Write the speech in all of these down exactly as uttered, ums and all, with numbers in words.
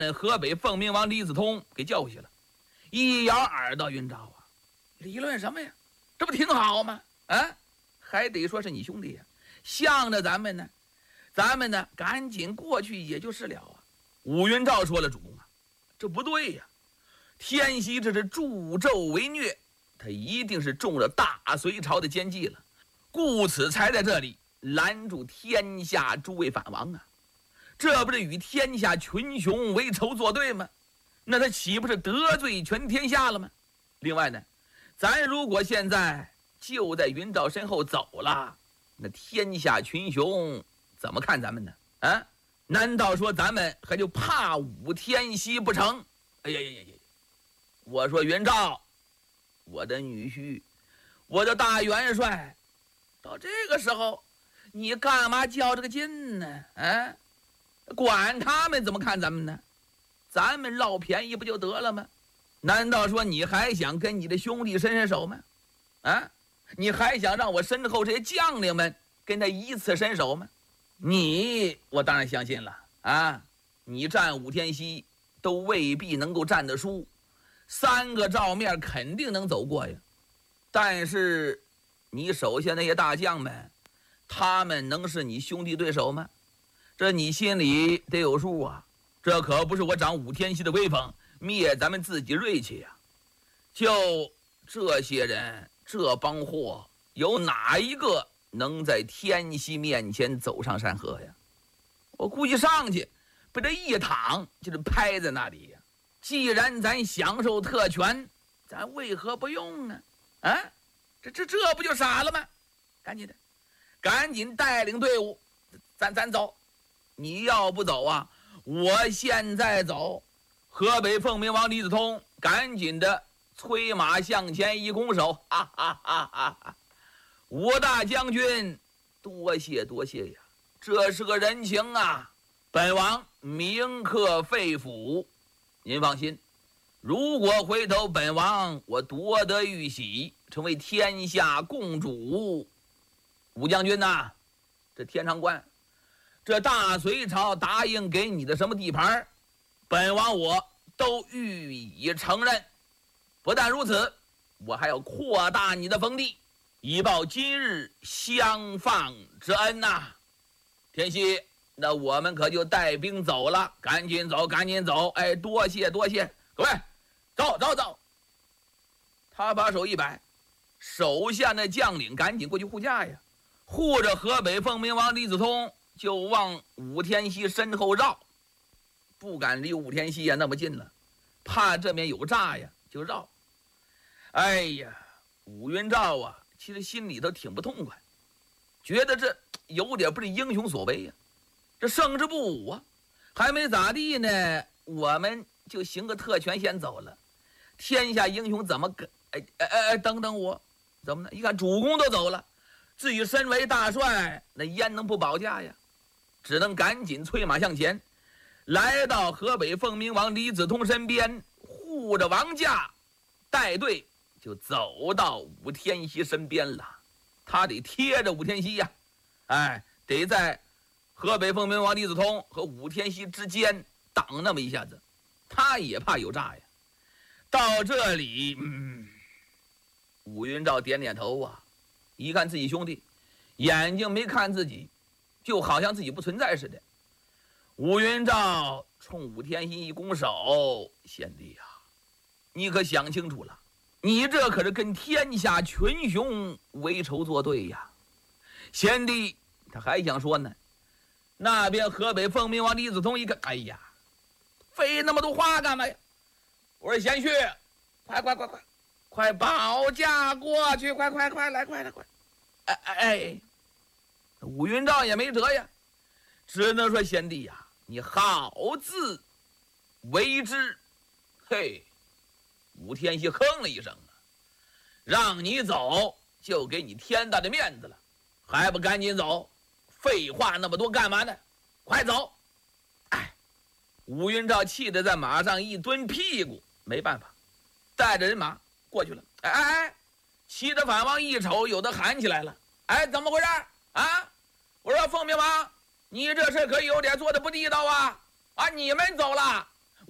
那河北凤鸣王李子通给叫回去了，一咬耳朵，云昭啊，理论什么呀？这不挺好吗？啊，还得说是你兄弟呀，向着咱们呢，咱们呢赶紧过去也就是了啊。武云昭说了，主公啊，这不对呀，天锡这是助纣为虐，他一定是中了大隋朝的奸计了，故此才在这里拦住天下诸位反王啊，这不是与天下群雄为仇作对吗？那他岂不是得罪全天下了吗？另外呢，咱如果现在就在云昭身后走了，那天下群雄怎么看咱们呢？啊，难道说咱们还就怕武天锡不成？哎呀呀呀呀！我说云昭，我的女婿，我的大元帅，到这个时候你干嘛较这个劲呢？啊，管他们怎么看咱们呢？咱们捞便宜不就得了吗？难道说你还想跟你的兄弟伸伸手吗？啊，你还想让我身后这些将领们跟他一次伸手吗？你我当然相信了啊，你战武天锡都未必能够战得输，三个照面肯定能走过呀。但是你手下那些大将们，他们能是你兄弟对手吗？这你心里得有数啊，这可不是我长武天锡的威风灭咱们自己锐气呀。就这些人，这帮货，有哪一个能在天锡面前走上山河呀？我估计上去被这一躺就是拍在那里呀。既然咱享受特权，咱为何不用呢？啊，这这这不就傻了吗？赶紧的，赶紧带领队伍，咱咱走。你要不走啊，我现在走。河北凤鸣王李子通赶紧的催马向前一拱手，哈哈哈哈哈！吴大将军，多谢多谢呀，这是个人情啊，本王铭刻肺腑。您放心，如果回头本王我夺得玉玺，成为天下共主，吴将军呐、啊，这天长关，这大隋朝答应给你的什么地盘，本王我都予以承认。不但如此，我还要扩大你的封地，以报今日相放之恩呐、啊。天锡，那我们可就带兵走了，赶紧走，赶紧走！哎，多谢多谢，各位，走走走！他把手一摆，手下那将领赶紧过去护驾呀，护着河北凤鸣王李子通就往武天锡身后绕，不敢离武天锡呀那么近了，怕这边有诈呀，就绕。哎呀，武云昭啊，其实心里头挺不痛快，觉得这有点不是英雄所为呀。这胜之不武啊，还没咋地呢，我们就行个特权先走了。天下英雄怎么跟？哎哎哎，等等我，怎么呢？一看主公都走了，自己身为大帅，那焉能不保驾呀？只能赶紧催马向前，来到河北凤鸣王李子通身边，护着王驾，带队就走到武天锡身边了。他得贴着武天锡呀，哎，得在河北凤鸣王李子通和武天锡之间挡那么一下子，他也怕有诈呀。到这里，嗯，武云昭点点头啊，一看自己兄弟，眼睛没看自己，就好像自己不存在似的。武云昭冲武天锡一拱手：“贤弟呀、啊，你可想清楚了，你这可是跟天下群雄为仇作对呀！”贤弟，他还想说呢。那边河北凤鸣王李子通一看，哎呀，费那么多话干嘛呀？我说贤婿，快快快快快保驾过去，快快快来，快来快！哎哎哎，武云昭也没辙呀，只能说贤弟呀，你好自为之。嘿，武天锡哼了一声啊，让你走就给你天大的面子了，还不赶紧走？废话那么多干嘛呢？快走！哎，武云昭气得在马上一蹲屁股，没办法，带着人马过去了。哎哎哎，骑着反王一瞅，有的喊起来了：“哎，怎么回事啊？我说凤鸣王，你这事可有点做的不地道啊！啊，你们走了，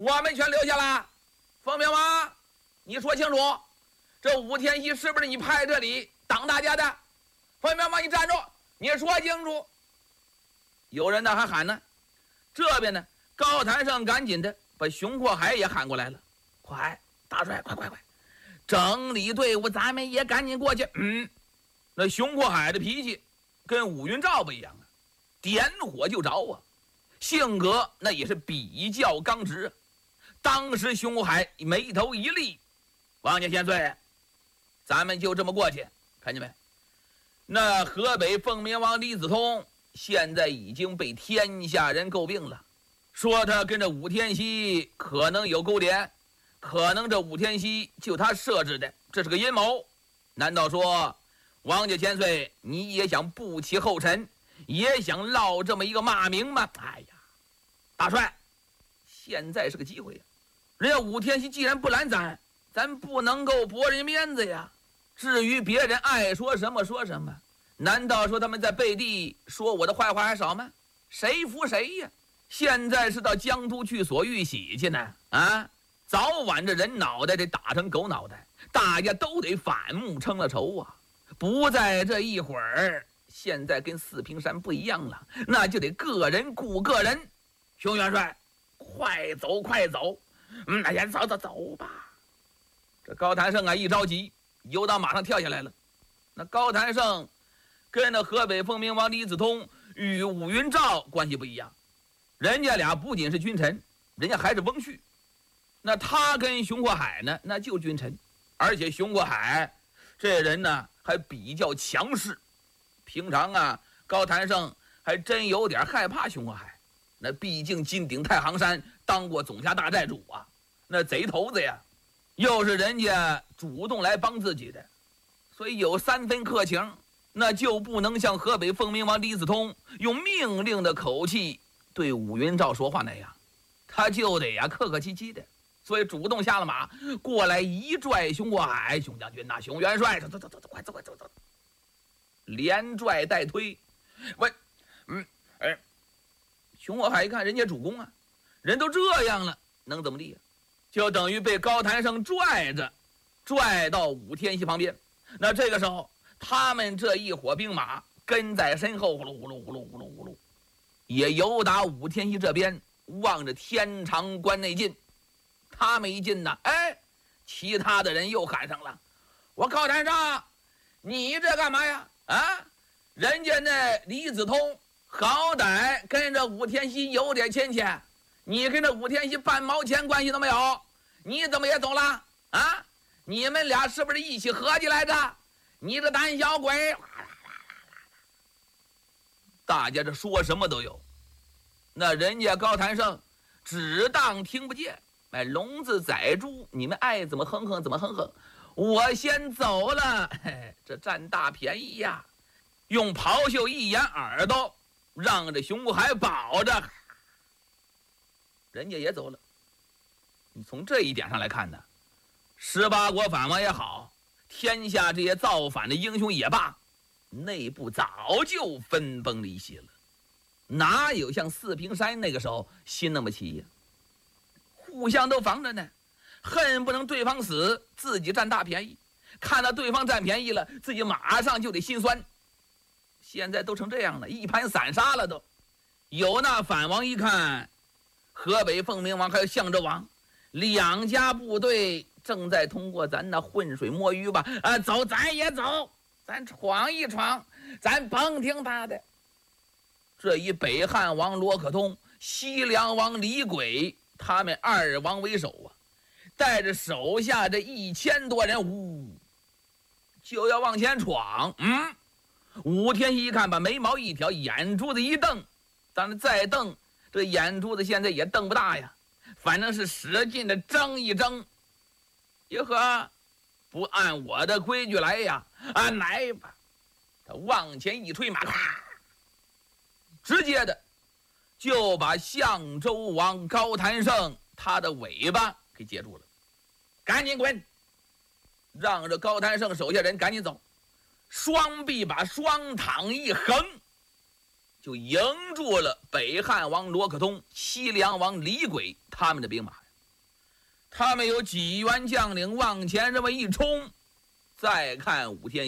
我们全留下了。奉明王，你说清楚，这武天锡是不是你派这里当大家的？奉明王，你站住，你说清楚。有人呢还喊呢，这边呢高谭胜赶紧的把熊阔海也喊过来了。快，大帅，快快快，整理队伍，咱们也赶紧过去。嗯，那熊阔海的脾气跟武云照不一样啊，点火就着啊，性格那也是比较刚直啊。当时熊阔海眉头一立，王家千岁，咱们就这么过去，看见没？那河北凤鸣王李子通现在已经被天下人诟病了，说他跟着武天锡可能有勾连，可能这武天锡就他设置的，这是个阴谋。难道说王家千岁你也想步其后尘，也想落这么一个骂名吗？哎呀，大帅，现在是个机会呀！人家武天锡既然不拦咱，咱不能够驳人面子呀。至于别人爱说什么说什么，难道说他们在背地说我的坏话还少吗？谁服谁呀？现在是到江都去索玉玺去呢啊！早晚这人脑袋得打成狗脑袋，大家都得反目成了仇啊！不在这一会儿，现在跟四平山不一样了，那就得个人顾个人。熊元帅，快走快走！嗯，哎呀，走走走吧。这高谭胜啊，一着急，由到马上跳下来了。那高谭胜跟那河北凤鸣王李子通与武云照关系不一样，人家俩不仅是君臣，人家还是翁婿。那他跟熊阔海呢，那就君臣，而且熊阔海这人呢还比较强势。平常啊，高谭胜还真有点害怕熊阔海，那毕竟金顶太行山当过总辖大寨主啊，那贼头子呀，又是人家主动来帮自己的，所以有三分客情，那就不能像河北凤鸣王李子通用命令的口气对武云照说话那样，他就得呀客客气气的，所以主动下了马过来一拽熊阔海，熊将军呐、啊，熊元帅，走走走走，快走快走走，连拽带推，喂，嗯，哎，熊阔海一看人家主公啊，人都这样了，能怎么地呀、啊？就等于被高谭胜拽着，拽到武天锡旁边。那这个时候，他们这一伙兵马跟在身后，呼噜呼噜呼噜呼噜呼噜，也由打武天锡这边望着天长关内进。他们一进呢，哎，其他的人又喊上了：“我高谭胜，你这干嘛呀？啊，人家那李子通好歹跟着武天锡有点亲戚。”你跟这武天锡半毛钱关系都没有，你怎么也走了啊？你们俩是不是一起合计来着？你这胆小鬼！大家这说什么都有，那人家高谭胜只当听不见。哎，聋子宰猪，你们爱怎么哼哼怎么哼哼，我先走了。嘿，这占大便宜呀！用袍袖一掩耳朵，让这熊海保着。人家也走了。你从这一点上来看呢，十八国反王也好，天下这些造反的英雄也罢，内部早就分崩离析了，哪有像四平山那个时候心那么齐呀？互相都防着呢，恨不能对方死，自己占大便宜，看到对方占便宜了，自己马上就得心酸。现在都成这样了，一盘散沙了都。有那反王一看，河北凤鸣王还有相州王两家部队正在通过咱那浑水摸鱼吧，啊，走咱也走，咱闯一闯，咱甭听他的。这以北汉王罗可通、西凉王李轨他们二王为首啊，带着手下这一千多人，呜，就要往前闯。嗯，武天锡一看，把眉毛一挑，眼珠子一瞪，当然再瞪，这眼珠子现在也瞪不大呀，反正是使劲的睁一睁。哟呵，不按我的规矩来呀，啊，来吧！他往前一推马，直接的就把相州王高谭胜他的尾巴给接住了。赶紧滚！让这高谭胜手下人赶紧走，双臂把双躺一横，就迎住了北汉王罗可通、西凉王李轨他们的兵马。 他们有几员将领往前这么一冲，再看武天